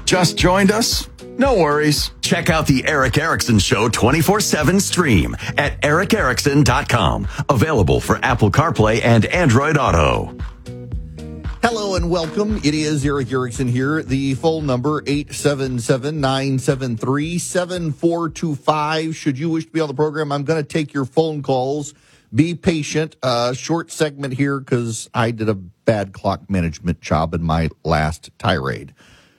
Just joined us? No worries. Check out the Eric Erickson Show 24/7 stream at ericerickson.com. Available for Apple CarPlay and Android Auto. Hello and welcome. It is Eric Erickson here. The phone number, 877-973-7425. Should you wish to be on the program, I'm going to take your phone calls. Be patient. Short segment here because I did a bad clock management job in my last tirade.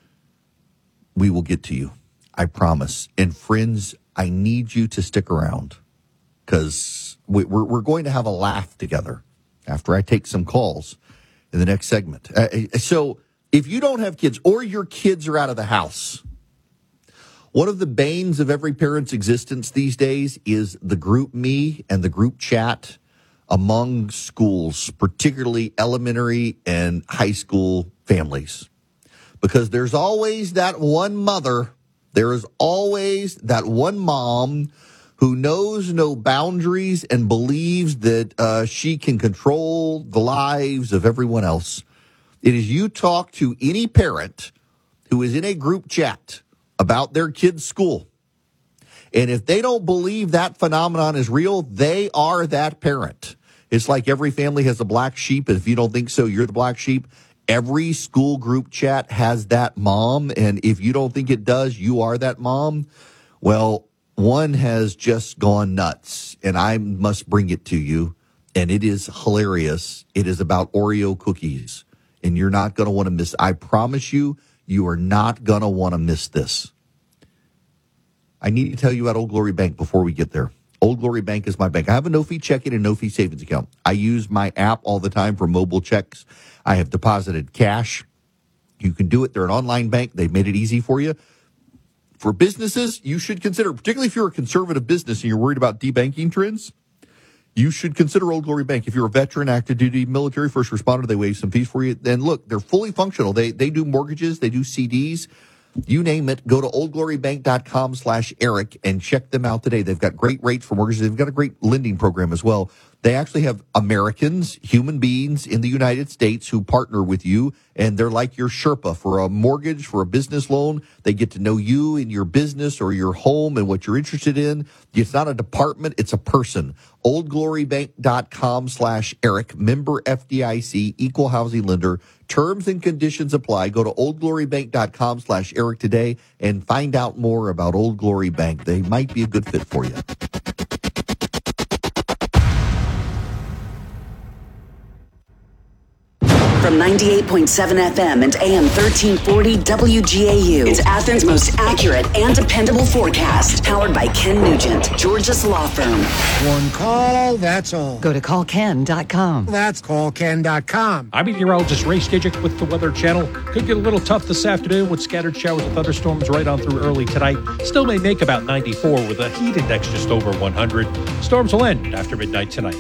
We will get to you. I promise. And friends, I need you to stick around because we're going to have a laugh together after I take some calls in the next segment. So if you don't have kids or your kids are out of the house, one of the banes of every parent's existence these days is the group me and the group chat among schools, particularly elementary and high school families. Because there's always that one mother, there is always that one mom who knows no boundaries and believes that she can control the lives of everyone else. It is you talk to any parent who is in a group chat about their kid's school, and if they don't believe that phenomenon is real, they are that parent. It's like every family has a black sheep, and if you don't think so, you're the black sheep. Every school group chat has that mom, and if you don't think it does, you are that mom. Well, one has just gone nuts, and I must bring it to you, and it is hilarious. It is about Oreo cookies, and you're not going to want to miss. I promise you, you are not going to want to miss this. I need to tell you about Old Glory Bank before we get there. Old Glory Bank is my bank. I have a no-fee checking and no-fee savings account. I use my app all the time for mobile checks. I have deposited cash. You can do it. They're an online bank. They've made it easy for you. For businesses, you should consider, particularly if you're a conservative business and you're worried about debanking trends, you should consider Old Glory Bank. If you're a veteran, active duty, military, first responder, they waive some fees for you. Then look, they're fully functional. They do mortgages. They do CDs. You name it. Go to oldglorybank.com/Eric and check them out today. They've got great rates for mortgages. They've got a great lending program as well. They actually have Americans, human beings in the United States who partner with you, and they're like your Sherpa for a mortgage, for a business loan. They get to know you and your business or your home and what you're interested in. It's not a department, it's a person. oldglorybank.com/Eric, member FDIC, equal housing lender. Terms and conditions apply. Go to oldglorybank.com/Eric today and find out more about Old Glory Bank. They might be a good fit for you. From 98.7 FM and AM 1340 WGAU, it's Athens' most accurate and dependable forecast. Powered by Ken Nugent, Georgia's law firm. One call, that's all. Go to callken.com. That's callken.com. I'm meteorologist Ray Skidjic with the Weather Channel. Could get a little tough this afternoon with scattered showers and thunderstorms right on through early tonight. Still may make about 94 with a heat index just over 100. Storms will end after midnight tonight.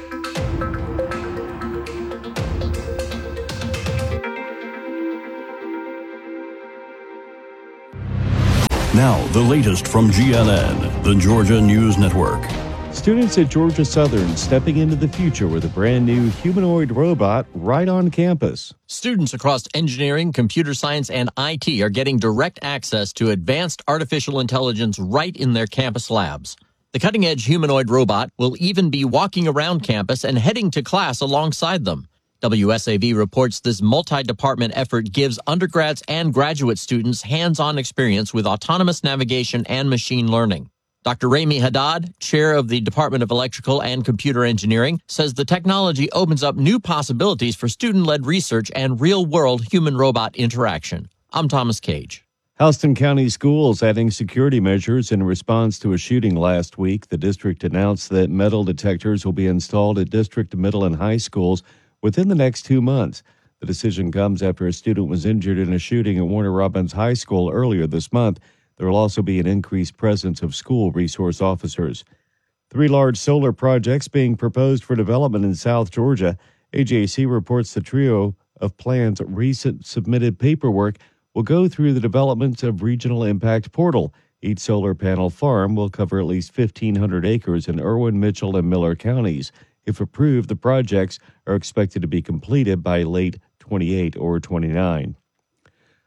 Now, the latest from GNN, the Georgia News Network. Students at Georgia Southern stepping into the future with a brand new humanoid robot right on campus. Students across engineering, computer science, and IT are getting direct access to advanced artificial intelligence right in their campus labs. The cutting-edge humanoid robot will even be walking around campus and heading to class alongside them. WSAV reports this multi-department effort gives undergrads and graduate students hands-on experience with autonomous navigation and machine learning. Dr. Rami Haddad, chair of the Department of Electrical and Computer Engineering, says the technology opens up new possibilities for student-led research and real-world human-robot interaction. I'm Thomas Cage. Houston County Schools adding security measures in response to a shooting last week. The district announced that metal detectors will be installed at district middle and high schools within the next 2 months. The decision comes after a student was injured in a shooting at Warner Robins High School earlier this month. There will also be an increased presence of school resource officers. 3 large solar projects being proposed for development in South Georgia. AJC reports the trio of plans recent submitted paperwork will go through the development of Regional Impact Portal. Each solar panel farm will cover at least 1,500 acres in Irwin, Mitchell, and Miller counties. If approved, the projects are expected to be completed by late 28 or 29.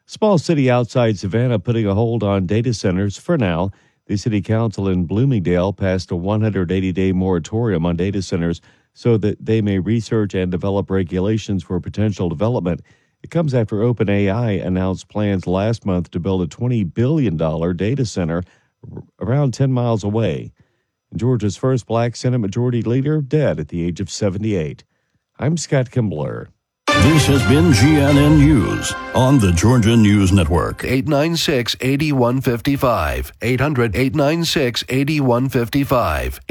Small city outside Savannah putting a hold on data centers for now. The city council in Bloomingdale passed a 180-day moratorium on data centers so that they may research and develop regulations for potential development. It comes after OpenAI announced plans last month to build a $20 billion data center around 10 miles away. Georgia's first black Senate Majority Leader dead at the age of 78. I'm Scott Kimbler. This has been GNN News on the Georgia News Network. 896-8155. 800-896-8155.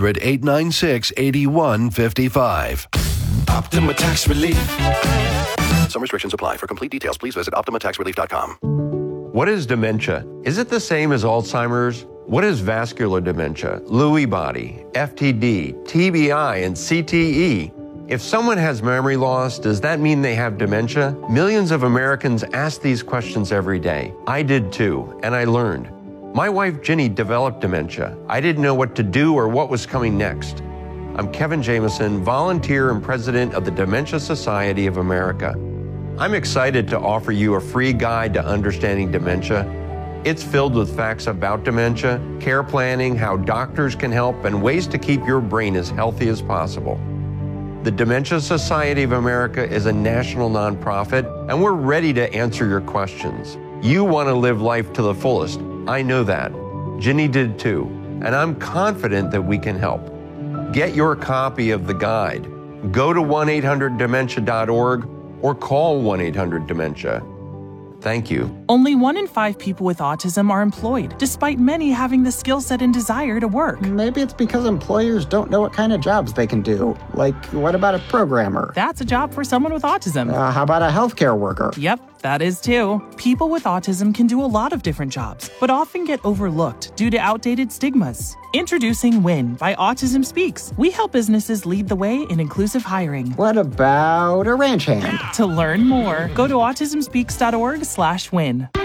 800-896-8155. Optima Tax Relief. Some restrictions apply. For complete details, please visit OptimaTaxRelief.com. What is dementia? Is it the same as Alzheimer's? What is vascular dementia, Lewy body, FTD, TBI, and CTE? If someone has memory loss, does that mean they have dementia? Millions of Americans ask these questions every day. I did too, and I learned. My wife, Ginny, developed dementia. I didn't know what to do or what was coming next. I'm Kevin Jameson, volunteer and president of the Dementia Society of America. I'm excited to offer you a free guide to understanding dementia. It's filled with facts about dementia, care planning, how doctors can help, and ways to keep your brain as healthy as possible. The Dementia Society of America is a national nonprofit, and we're ready to answer your questions. You want to live life to the fullest. I know that. Ginny did too, and I'm confident that we can help. Get your copy of the guide. Go to 1-800-DEMENTIA.org or call 1-800-DEMENTIA. Thank you. Only 1 in 5 people with autism are employed, despite many having the skill set and desire to work. Maybe it's because employers don't know what kind of jobs they can do. Like, what about a programmer? That's a job for someone with autism. How about a healthcare worker? Yep, that is too. People with autism can do a lot of different jobs, but often get overlooked due to outdated stigmas. Introducing WIN by Autism Speaks. We help businesses lead the way in inclusive hiring. What about a ranch hand? To learn more, go to autismspeaks.org/win.